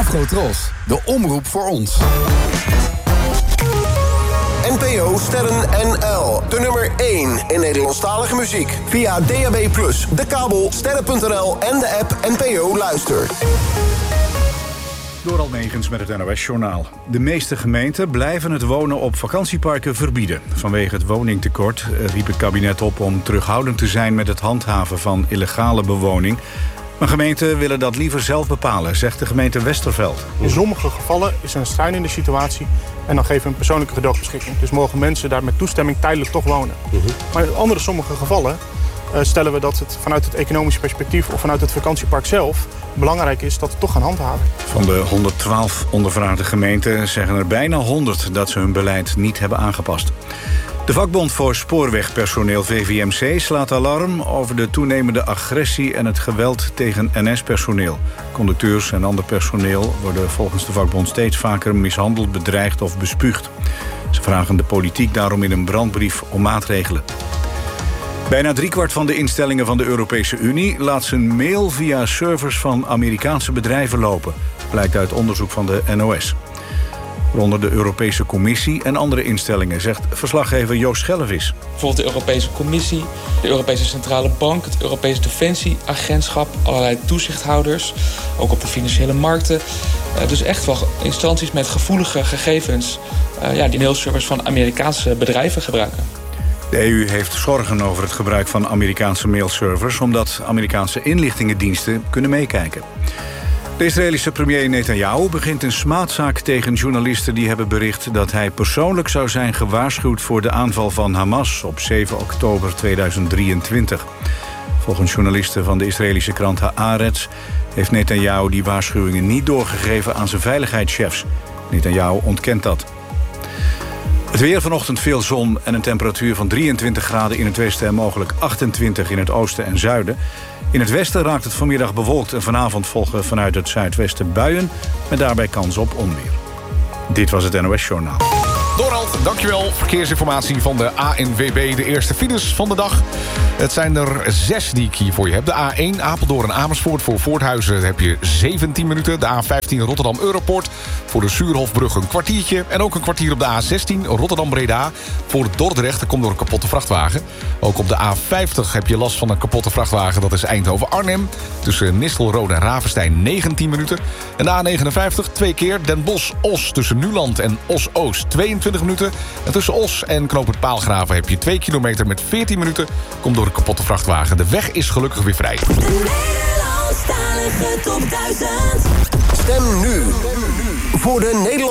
Afrotros, de omroep voor ons. NPO Sterren NL. De nummer 1 in Nederlandstalige muziek. Via DAB+, de kabel, sterren.nl en de app NPO Luister. Door Almegens met het NOS-journaal. De meeste gemeenten blijven het wonen op vakantieparken verbieden. Vanwege het woningtekort riep het kabinet op om terughoudend te zijn met het handhaven van illegale bewoning. Maar gemeenten willen dat liever zelf bepalen, zegt de gemeente Westerveld. In sommige gevallen is er een strijdende situatie en dan geven we een persoonlijke gedoogbeschikking. Dus mogen mensen daar met toestemming tijdelijk toch wonen. Maar in sommige gevallen stellen we dat het vanuit het economische perspectief of vanuit het vakantiepark zelf belangrijk is dat we toch gaan handhaven. Van de 112 ondervraagde gemeenten zeggen er bijna 100 dat ze hun beleid niet hebben aangepast. De vakbond voor spoorwegpersoneel VVMC slaat alarm over de toenemende agressie en het geweld tegen NS-personeel. Conducteurs en ander personeel worden volgens de vakbond steeds vaker mishandeld, bedreigd of bespuugd. Ze vragen de politiek daarom in een brandbrief om maatregelen. Bijna driekwart van de instellingen van de Europese Unie laat zijn mail via servers van Amerikaanse bedrijven lopen, blijkt uit onderzoek van de NOS. Waaronder de Europese Commissie en andere instellingen, zegt verslaggever Joost Schellevis. Bijvoorbeeld de Europese Commissie, de Europese Centrale Bank, het Europese Defensieagentschap, allerlei toezichthouders, ook op de financiële markten. Dus echt wel instanties met gevoelige gegevens die mailservers van Amerikaanse bedrijven gebruiken. De EU heeft zorgen over het gebruik van Amerikaanse mailservers, omdat Amerikaanse inlichtingendiensten kunnen meekijken. De Israëlische premier Netanyahu begint een smaadzaak tegen journalisten die hebben bericht dat hij persoonlijk zou zijn gewaarschuwd voor de aanval van Hamas op 7 oktober 2023. Volgens journalisten van de Israëlische krant Haaretz heeft Netanyahu die waarschuwingen niet doorgegeven aan zijn veiligheidschefs. Netanyahu ontkent dat. Het weer vanochtend veel zon en een temperatuur van 23 graden in het westen en mogelijk 28 in het oosten en zuiden. In het westen raakt het vanmiddag bewolkt en vanavond volgen vanuit het zuidwesten buien met daarbij kans op onweer. Dit was het NOS-journaal. Dorald, dankjewel. Verkeersinformatie van de ANWB. De eerste files van de dag. Het zijn er 6 die ik hier voor je heb. De A1 Apeldoorn en Amersfoort. Voor Voorthuizen heb je 17 minuten. De A15 Rotterdam Europoort. Voor de Suurhofbrug een kwartiertje. En ook een kwartier op de A16 Rotterdam-Breda. Voor Dordrecht, dat komt door een kapotte vrachtwagen. Ook op de A50 heb je last van een kapotte vrachtwagen. Dat is Eindhoven-Arnhem. Tussen Nistelrode en Ravenstein 19 minuten. En de A59 2 keer Den Bosch-Os. Tussen Nuland en Os-Oost 22 minuten. En tussen Os en Knooppunt Paalgraven heb je 2 kilometer met 14 minuten. Komt door een kapotte vrachtwagen. De weg is gelukkig weer vrij. De Nederlandstalige top 1000. Stem nu voor de Nederlandse